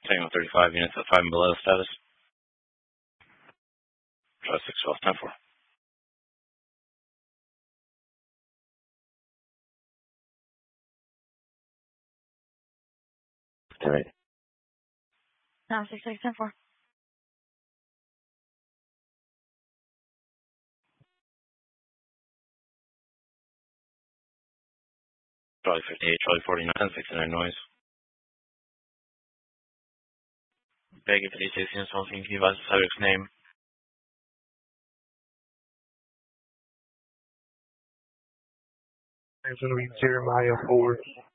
Tango 35 units at 5 and below status. Try 6 12 10 4. All right. No, 6 6 10 4. Charlie 58, Charlie 49, 69 noise. Begging 56 units, 1 can you advise the subject's name? It's going to be Jeremiah Ford.